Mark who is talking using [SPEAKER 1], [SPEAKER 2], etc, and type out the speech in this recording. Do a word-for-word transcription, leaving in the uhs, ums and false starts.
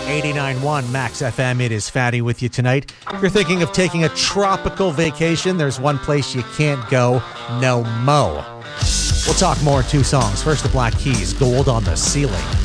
[SPEAKER 1] eighty-nine point one Max F M. It is Fatty with you tonight. If you're thinking of taking a tropical vacation, there's one place you can't go. No mo. We'll talk more in two songs. First, the Black Keys, Gold on the Ceiling.